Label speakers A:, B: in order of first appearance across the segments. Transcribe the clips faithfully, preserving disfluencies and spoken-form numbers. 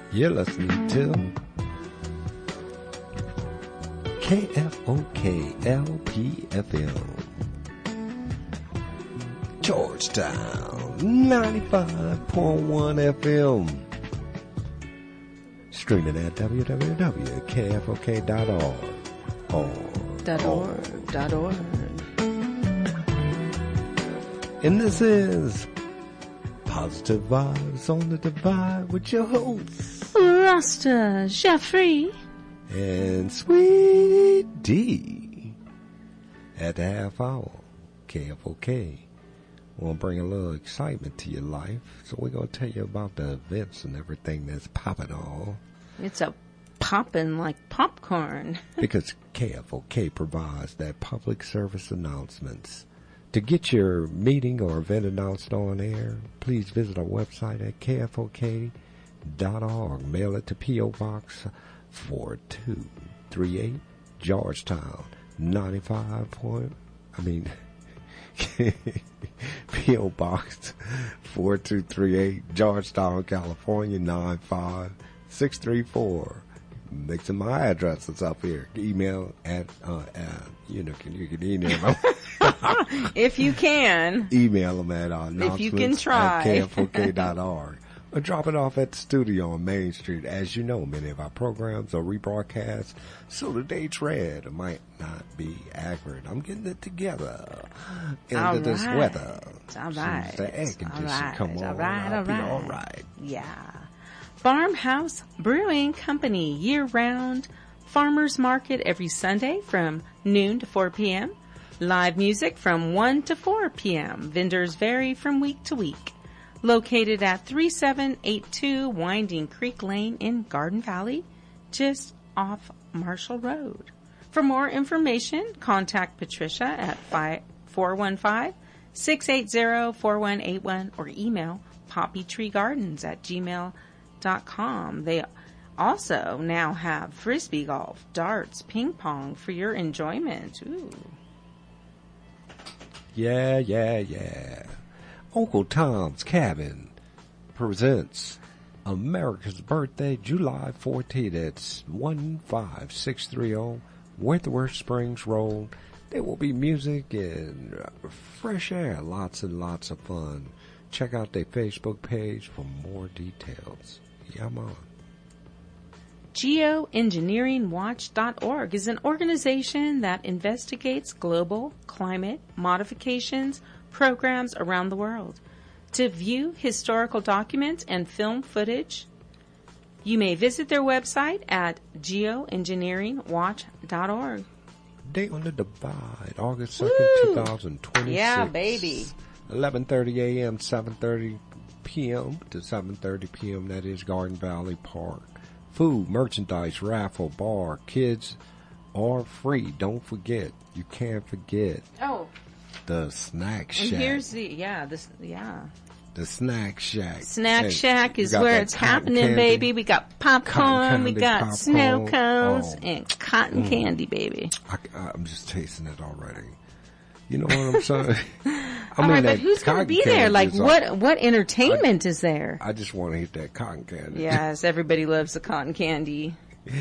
A: You're listening to K F O K L P F M, Georgetown, ninety-five point one F M. Streaming at w w w dot k f o k dot org. Or,
B: dot org. Dot org.
A: And this is Positive Vibes on the Divide with your hosts,
B: Rasta Jeffrey
A: and Sweet D. At the half hour, K F O K. Want to bring a little excitement to your life, so we're going to tell you about the events and everything that's popping on.
B: It's a popping like popcorn.
A: Because K F O K provides that public service announcements. To get your meeting or event announced on air, please visit our website at k f o k dot org. Mail it to P O. Box four two three eight, Georgetown, ninety-five point, I mean, P O. Box four two three eight, Georgetown, California, nine five six three four. Mixing my addresses up here. Email at, uh, at you know, can, you can email them.
B: If you can.
A: Email them at uh,
B: if you can try.
A: at k f o k dot org. Or drop it off at the studio on Main Street. As you know, many of our programs are rebroadcast, so the date's red. It might not be accurate. I'm getting it together into
B: all
A: this
B: right.
A: weather.
B: All right.
A: The air conditioning
B: right.
A: come on.
B: All right,
A: I'll
B: all
A: be
B: right.
A: all right.
B: Yeah. Farmhouse Brewing Company, year-round farmers market every Sunday from noon to four p.m. Live music from one to four p.m. Vendors vary from week to week. Located at thirty-seven eighty-two Winding Creek Lane in Garden Valley, just off Marshall Road. For more information, contact Patricia at four one five, six eight zero, four one eight one or email poppytreegardens at gmail dot com. They also now have frisbee golf, darts, ping pong for your enjoyment. Ooh.
A: Yeah, yeah, yeah. Uncle Tom's Cabin presents America's Birthday, July fourteenth. It's one five six three zero Wentworth Springs Road. There will be music and fresh air, lots and lots of fun. Check out their Facebook page for more details. Yeah, on.
B: Geoengineering Watch dot org is an organization that investigates global climate modifications programs around the world. To view historical documents and film footage, you may visit their website at geoengineering watch dot org.
A: Day on the Divide, August second, two thousand twenty-six.
B: Yeah, baby.
A: eleven thirty a.m., seven thirty p.m. to seven thirty p.m. That is Garden Valley Park. Food, merchandise, raffle, bar, kids are free. Don't forget. You can't forget.
B: Oh.
A: The Snack Shack.
B: And here's the, yeah, this, yeah.
A: The Snack Shack.
B: Snack
A: hey,
B: Shack is where it's happening, candy, baby. We got popcorn,
A: candy,
B: we got
A: popcorn,
B: snow cones,
A: oh.
B: and cotton mm. candy, baby.
A: I, I'm just tasting it already. You know what I'm saying? I
B: All
A: mean,
B: right, but who's going to be there? Like, what like, what entertainment
A: I,
B: is there?
A: I just want to eat that cotton candy.
B: Yes, everybody loves the cotton candy.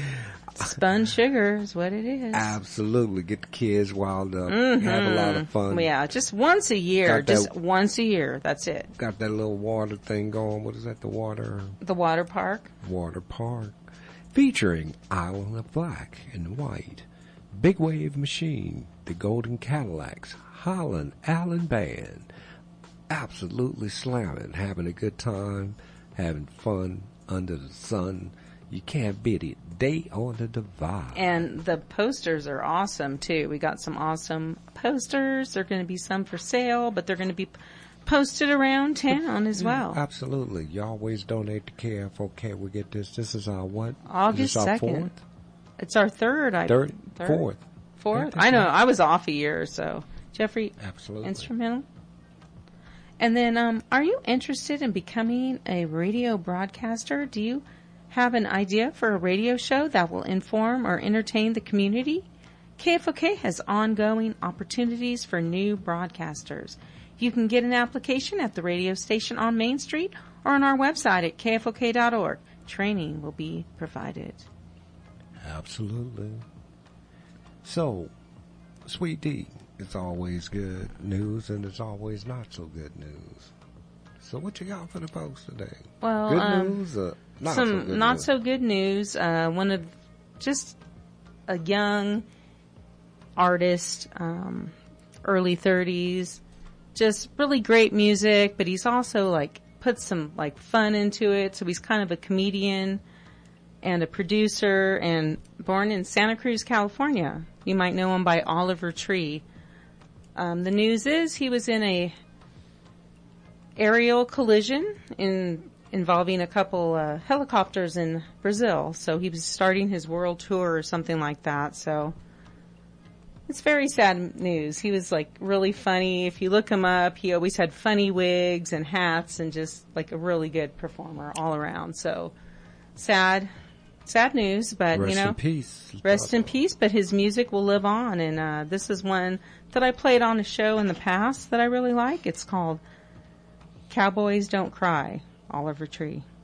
B: Spun sugar is what it is.
A: Absolutely. Get the kids wild up.
B: Mm-hmm.
A: Have a lot of fun.
B: Yeah, just once a year. Got just that, once a year. That's it.
A: Got that little water thing going. What is that? The water?
B: The water park.
A: Water park. Featuring Island of Black and White, Big Wave Machine, the Golden Cadillacs, Holland Allen Band. Absolutely slamming. Having a good time. Having fun under the sun. You can't beat it. Day on the Divide.
B: And the posters are awesome, too. We got some awesome posters. There are going to be some for sale, but they're going to be posted around town as well.
A: Yeah, absolutely. You always donate to K F O K. We get this. This is our what?
B: August second. Fourth? It's our third. I
A: third, third? Fourth.
B: Fourth? Yeah, I know. Right. I was off a year or so. Jeffrey?
A: Absolutely.
B: Instrumental? And then, um, are you interested in becoming a radio broadcaster? Do you have an idea for a radio show that will inform or entertain the community? K F O K has ongoing opportunities for new broadcasters. You can get an application at the radio station on Main Street or on our website at k f o k dot org. training will be provided.
A: Absolutely. So, Sweet D, it's always good news and it's always not so good news. So what you got for the folks today?
B: Well,
A: good
B: um,
A: news or not
B: some
A: so good
B: not
A: news?
B: so good news. Uh, one of just a young artist, um, early thirties, just really great music, but he's also like put some like fun into it. So he's kind of a comedian and a producer, and born in Santa Cruz, California. You might know him by Oliver Tree. Um, the news is he was in a aerial collision in involving a couple uh, helicopters in Brazil. So he was starting his world tour or something like that. So it's very sad news. He was like really funny. If you look him up, he always had funny wigs and hats and just like a really good performer all around. So sad, sad news, but
A: Rest
B: you know,
A: in peace.
B: rest in peace, but his music will live on. And uh, this is one that I played on a show in the past that I really like. It's called Cowboys Don't Cry, Oliver Tree.